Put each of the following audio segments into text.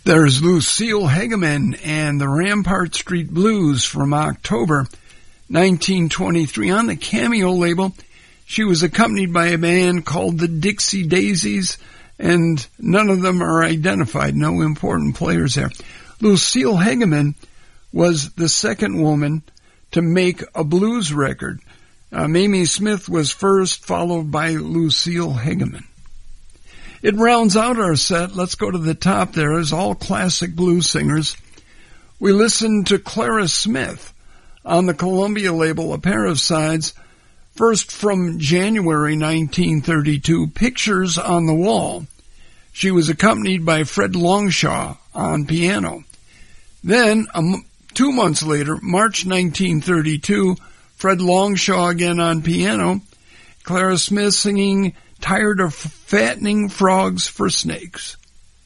There's Lucille Hegeman and the Rampart Street Blues from October 1923 on the Cameo label. She was accompanied by a band called the Dixie Daisies, and none of them are identified, no important players there. Lucille Hegeman was the second woman to make a blues record. Mamie Smith was first, followed by Lucille Hegeman. It rounds out our set. Let's go to the top there as all classic blues singers. We listened to Clara Smith on the Columbia label, A Pair of Sides. First from January 1932, Pictures on the Wall. She was accompanied by Fred Longshaw on piano. Then, 2 months later, March 1932, Fred Longshaw again on piano. Clara Smith singing Tired of Fattening Frogs for Snakes.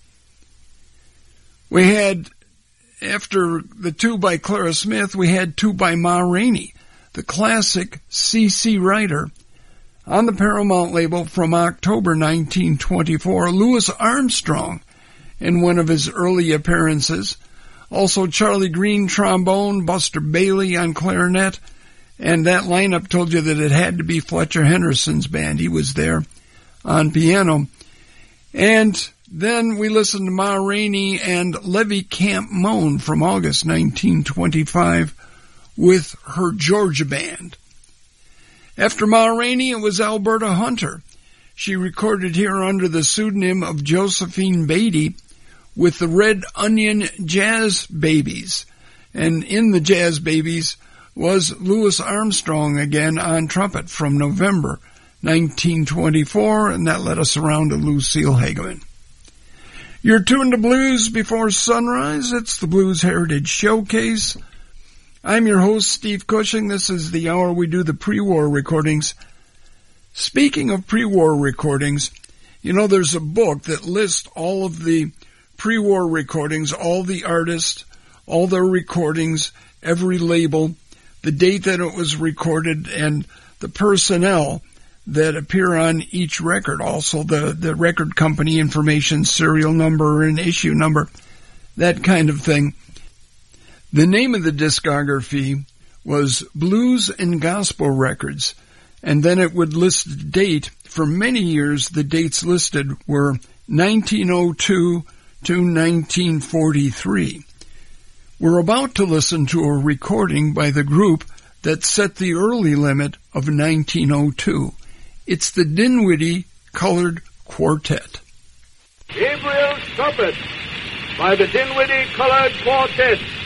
We had, after the two by Clara Smith, we had two by Ma Rainey, the classic C.C. Writer, on the Paramount label from October 1924. Louis Armstrong in one of his early appearances. Also Charlie Green trombone, Buster Bailey on clarinet, and that lineup told you that it had to be Fletcher Henderson's band. He was there on piano. And then we listened to Ma Rainey and Levy Camp Moan from August 1925 with her Georgia Band. After Ma Rainey, it was Alberta Hunter. She recorded here under the pseudonym of Josephine Beatty with the Red Onion Jazz Babies. And in the Jazz Babies was Louis Armstrong again on trumpet from November 1924, and that led us around to Lucille Hegeman. You're tuned to Blues Before Sunrise. It's the Blues Heritage Showcase. I'm your host, Steve Cushing. This is the hour we do the pre-war recordings. Speaking of pre-war recordings, you know, there's a book that lists all of the pre-war recordings, all the artists, all their recordings, every label, the date that it was recorded, and the personnel that appear on each record. Also the record company information, serial number and issue number, that kind of thing. The name of the discography was Blues and Gospel Records, and then it would list the date. For many years, the dates listed were 1902 to 1943. We're about to listen to a recording by the group that set the early limit of 1902. It's the Dinwiddie Colored Quartet. Gabriel's Trumpet by the Dinwiddie Colored Quartet.